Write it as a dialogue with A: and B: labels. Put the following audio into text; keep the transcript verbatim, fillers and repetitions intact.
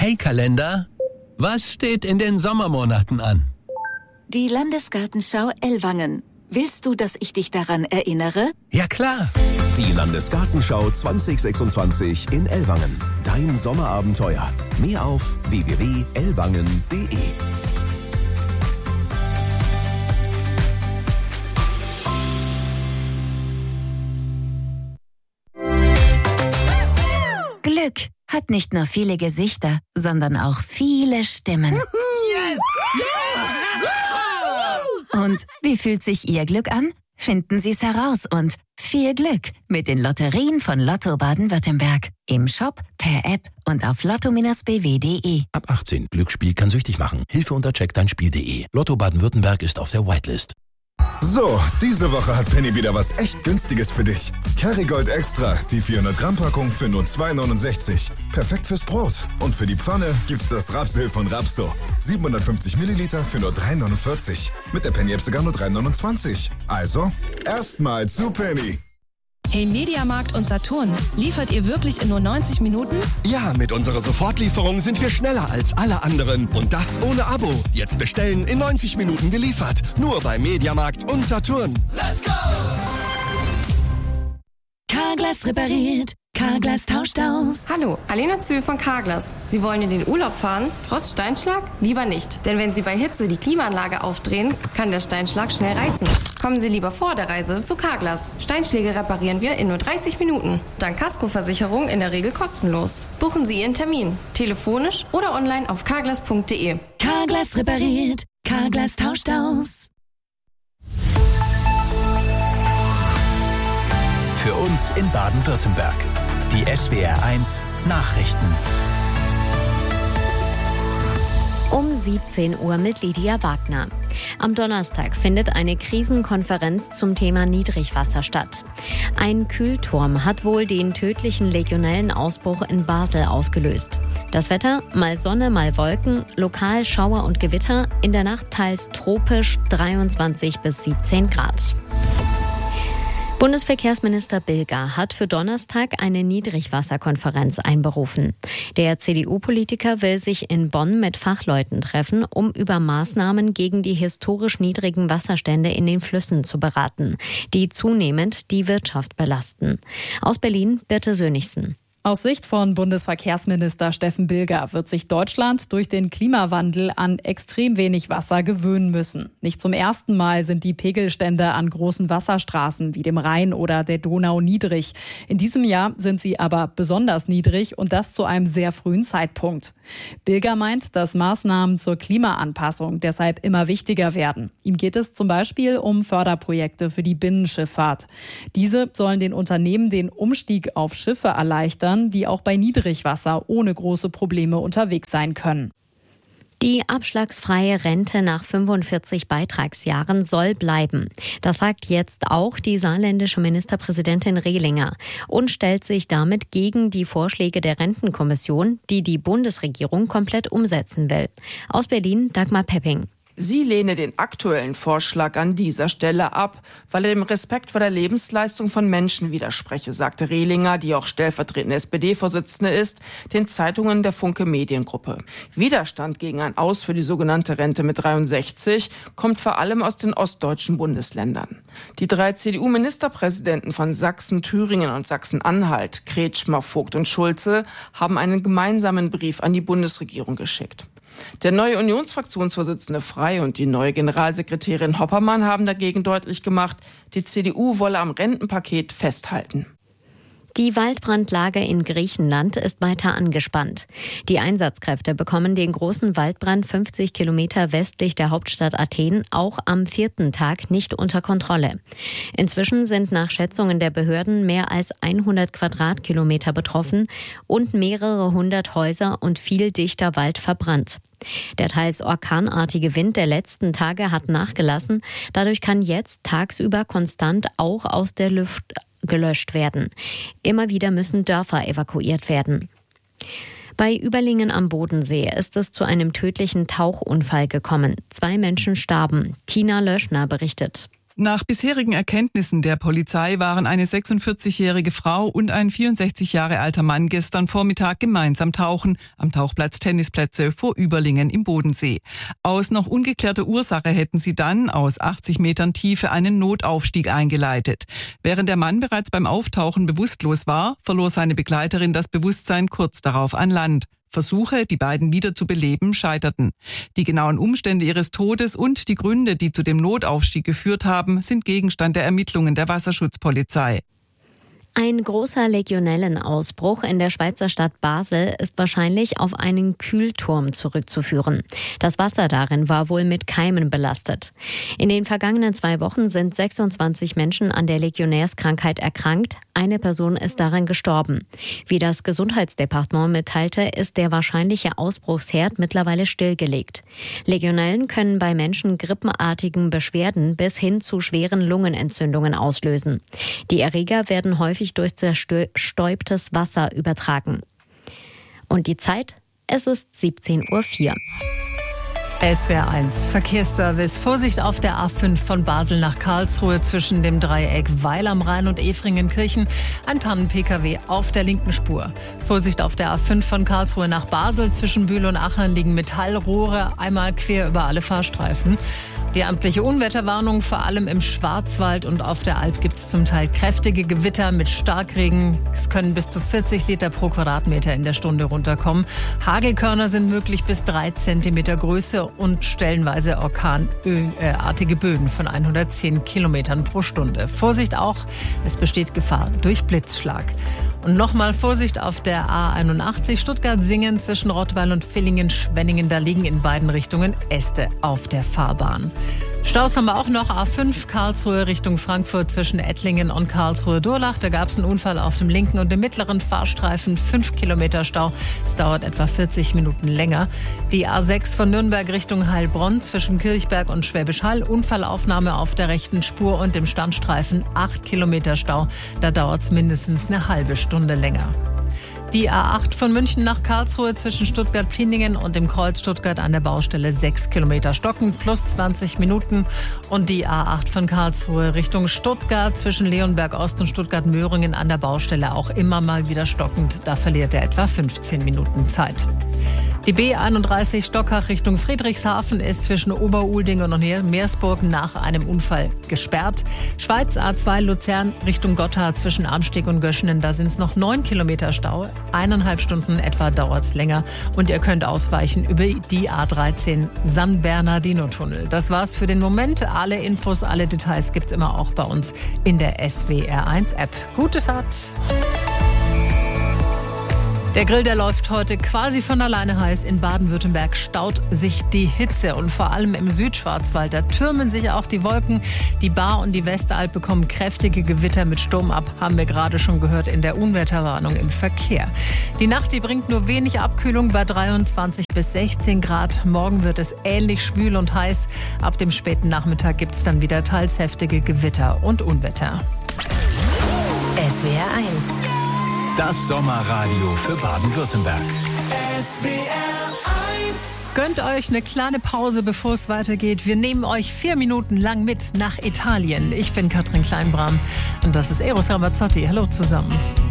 A: Hey Kalender, was steht in den Sommermonaten an?
B: Die Landesgartenschau Ellwangen. Willst du, dass ich dich daran erinnere?
A: Ja klar.
C: Die Landesgartenschau zwanzig sechsundzwanzig in Ellwangen. Dein Sommerabenteuer. Mehr auf w w w punkt ellwangen punkt de.
B: Glück hat nicht nur viele Gesichter, sondern auch viele Stimmen.
D: Yes!
B: Und wie fühlt sich Ihr Glück an? Finden Sie es heraus und viel Glück mit den Lotterien von Lotto Baden-Württemberg. Im Shop, per App und auf lotto Bindestrich b w punkt de.
E: Ab achtzehn. Glücksspiel kann süchtig machen. Hilfe unter check dein spiel punkt de. Lotto Baden-Württemberg ist auf der Whitelist.
F: So, diese Woche hat Penny wieder was echt Günstiges für dich. Kerrygold Extra, die vierhundert Gramm Packung für nur zwei neunundsechzig. Perfekt fürs Brot. Und für die Pfanne gibt's das Rapsöl von Rapso. siebenhundertfünfzig Milliliter für nur drei neunundvierzig. Mit der Penny-App sogar nur drei neunundzwanzig. Also, erstmal zu Penny.
G: Hey Mediamarkt und Saturn, liefert ihr wirklich in nur neunzig Minuten?
H: Ja, mit unserer Sofortlieferung sind wir schneller als alle anderen. Und das ohne Abo. Jetzt bestellen, in neunzig Minuten geliefert. Nur bei Mediamarkt und Saturn.
D: Let's go!
B: Carglass repariert, Carglass tauscht aus.
I: Hallo, Alena Zühl von Carglass. Sie wollen in den Urlaub fahren, trotz Steinschlag? Lieber nicht. Denn wenn Sie bei Hitze die Klimaanlage aufdrehen, kann der Steinschlag schnell reißen. Kommen Sie lieber vor der Reise zu Carglass. Steinschläge reparieren wir in nur dreißig Minuten. Dank Kaskoversicherung in der Regel kostenlos. Buchen Sie Ihren Termin, telefonisch oder online auf carglass punkt de.
B: Carglass repariert, Carglass tauscht aus.
A: Für uns in Baden-Württemberg. Die S W R eins Nachrichten.
J: Um siebzehn Uhr mit Lydia Wagner. Am Donnerstag findet eine Krisenkonferenz zum Thema Niedrigwasser statt. Ein Kühlturm hat wohl den tödlichen Legionellenausbruch in Basel ausgelöst. Das Wetter: mal Sonne, mal Wolken, lokal Schauer und Gewitter, in der Nacht teils tropisch, dreiundzwanzig bis siebzehn Grad. Bundesverkehrsminister Bilger hat für Donnerstag eine Niedrigwasserkonferenz einberufen. Der C D U-Politiker will sich in Bonn mit Fachleuten treffen, um über Maßnahmen gegen die historisch niedrigen Wasserstände in den Flüssen zu beraten, die zunehmend die Wirtschaft belasten. Aus Berlin, Birte Sönigsen.
K: Aus Sicht von Bundesverkehrsminister Steffen Bilger wird sich Deutschland durch den Klimawandel an extrem wenig Wasser gewöhnen müssen. Nicht zum ersten Mal sind die Pegelstände an großen Wasserstraßen wie dem Rhein oder der Donau niedrig. In diesem Jahr sind sie aber besonders niedrig und das zu einem sehr frühen Zeitpunkt. Bilger meint, dass Maßnahmen zur Klimaanpassung deshalb immer wichtiger werden. Ihm geht es zum Beispiel um Förderprojekte für die Binnenschifffahrt. Diese sollen den Unternehmen den Umstieg auf Schiffe erleichtern, die auch bei Niedrigwasser ohne große Probleme unterwegs sein können.
J: Die abschlagsfreie Rente nach fünfundvierzig Beitragsjahren soll bleiben. Das sagt jetzt auch die saarländische Ministerpräsidentin Rehlinger und stellt sich damit gegen die Vorschläge der Rentenkommission, die die Bundesregierung komplett umsetzen will. Aus Berlin, Dagmar Pepping.
L: Sie lehne den aktuellen Vorschlag an dieser Stelle ab, weil er dem Respekt vor der Lebensleistung von Menschen widerspreche, sagte Rehlinger, die auch stellvertretende S P D-Vorsitzende ist, den Zeitungen der Funke Mediengruppe. Widerstand gegen ein Aus für die sogenannte Rente mit dreiundsechzig kommt vor allem aus den ostdeutschen Bundesländern. Die drei C D U-Ministerpräsidenten von Sachsen, Thüringen und Sachsen-Anhalt, Kretschmer, Vogt und Schulze, haben einen gemeinsamen Brief an die Bundesregierung geschickt. Der neue Unionsfraktionsvorsitzende Frey und die neue Generalsekretärin Hoppermann haben dagegen deutlich gemacht, die C D U wolle am Rentenpaket festhalten.
J: Die Waldbrandlage in Griechenland ist weiter angespannt. Die Einsatzkräfte bekommen den großen Waldbrand fünfzig Kilometer westlich der Hauptstadt Athen auch am vierten Tag nicht unter Kontrolle. Inzwischen sind nach Schätzungen der Behörden mehr als hundert Quadratkilometer betroffen und mehrere hundert Häuser und viel dichter Wald verbrannt. Der teils orkanartige Wind der letzten Tage hat nachgelassen. Dadurch kann jetzt tagsüber konstant auch aus der Luft gelöscht werden. Immer wieder müssen Dörfer evakuiert werden. Bei Überlingen am Bodensee ist es zu einem tödlichen Tauchunfall gekommen. Zwei Menschen starben. Tina Löschner berichtet.
D: Nach bisherigen Erkenntnissen der Polizei waren eine sechsundvierzigjährige Frau und ein vierundsechzig Jahre alter Mann gestern Vormittag gemeinsam tauchen am Tauchplatz Tennisplätze vor Überlingen im Bodensee. Aus noch ungeklärter Ursache hätten sie dann aus achtzig Metern Tiefe einen Notaufstieg eingeleitet. Während der Mann bereits beim Auftauchen bewusstlos war, verlor seine Begleiterin das Bewusstsein kurz darauf an Land. Versuche, die beiden wieder zu beleben, scheiterten. Die genauen Umstände ihres Todes und die Gründe, die zu dem Notaufstieg geführt haben, sind Gegenstand der Ermittlungen der Wasserschutzpolizei.
J: Ein großer Legionellenausbruch in der Schweizer Stadt Basel ist wahrscheinlich auf einen Kühlturm zurückzuführen. Das Wasser darin war wohl mit Keimen belastet. In den vergangenen zwei Wochen sind sechsundzwanzig Menschen an der Legionärskrankheit erkrankt. Eine Person ist daran gestorben. Wie das Gesundheitsdepartement mitteilte, ist der wahrscheinliche Ausbruchsherd mittlerweile stillgelegt. Legionellen können bei Menschen grippenartigen Beschwerden bis hin zu schweren Lungenentzündungen auslösen. Die Erreger werden häufig durch zerstäubtes Wasser übertragen. Und die Zeit? Es ist siebzehn Uhr vier.
M: S W R eins Verkehrsservice. Vorsicht auf der A fünf von Basel nach Karlsruhe zwischen dem Dreieck Weil am Rhein und Efringenkirchen. Ein Pannen-P K W auf der linken Spur. Vorsicht auf der A fünf von Karlsruhe nach Basel. Zwischen Bühl und Achern liegen Metallrohre einmal quer über alle Fahrstreifen. Die amtliche Unwetterwarnung, vor allem im Schwarzwald und auf der Alp gibt es zum Teil kräftige Gewitter mit Starkregen. Es können bis zu vierzig Liter pro Quadratmeter in der Stunde runterkommen. Hagelkörner sind möglich bis drei Zentimeter Größe und stellenweise orkanartige Böen von hundertzehn Kilometern pro Stunde. Vorsicht auch, es besteht Gefahr durch Blitzschlag. Und nochmal Vorsicht auf der A einundachtzig Stuttgart-Singen zwischen Rottweil und Villingen-Schwenningen. Da liegen in beiden Richtungen Äste auf der Fahrbahn. Staus haben wir auch noch. A fünf Karlsruhe Richtung Frankfurt zwischen Ettlingen und Karlsruhe-Durlach. Da gab es einen Unfall auf dem linken und dem mittleren Fahrstreifen. fünf Kilometer Stau. Es dauert etwa vierzig Minuten länger. Die A sechs von Nürnberg Richtung Heilbronn zwischen Kirchberg und Schwäbisch Hall. Unfallaufnahme auf der rechten Spur und dem Standstreifen. acht Kilometer Stau. Da dauert es mindestens eine halbe Stunde länger. Die A acht von München nach Karlsruhe zwischen Stuttgart-Pliningen und dem Kreuz Stuttgart an der Baustelle sechs Kilometer stockend plus zwanzig Minuten. Und die A acht von Karlsruhe Richtung Stuttgart zwischen Leonberg Ost und Stuttgart-Möhringen an der Baustelle auch immer mal wieder stockend. Da verliert er etwa fünfzehn Minuten Zeit. Die B einunddreißig Stockach Richtung Friedrichshafen ist zwischen Oberuldingen und Meersburg nach einem Unfall gesperrt. Schweiz A zwei Luzern Richtung Gotthard zwischen Amsteg und Göschenen, da sind es noch neun Kilometer Stau. Eineinhalb Stunden etwa dauert es länger. Und ihr könnt ausweichen über die A dreizehn San Bernardino-Tunnel. Das war's für den Moment. Alle Infos, alle Details gibt's immer auch bei uns in der S W R eins App. Gute Fahrt! Der Grill, der läuft heute quasi von alleine heiß. In Baden-Württemberg staut sich die Hitze und vor allem im Südschwarzwald, da türmen sich auch die Wolken. Die Baar und die Westalb bekommen kräftige Gewitter mit Sturm ab, haben wir gerade schon gehört in der Unwetterwarnung im Verkehr. Die Nacht, die bringt nur wenig Abkühlung bei dreiundzwanzig bis sechzehn Grad. Morgen wird es ähnlich schwül und heiß. Ab dem späten Nachmittag gibt es dann wieder teils heftige Gewitter und Unwetter.
B: S W R eins.
A: Das Sommerradio für Baden-Württemberg.
M: S W R eins. Gönnt euch eine kleine Pause, bevor es weitergeht. Wir nehmen euch vier Minuten lang mit nach Italien. Ich bin Katrin Kleinbram und das ist Eros Ramazzotti. Hallo zusammen.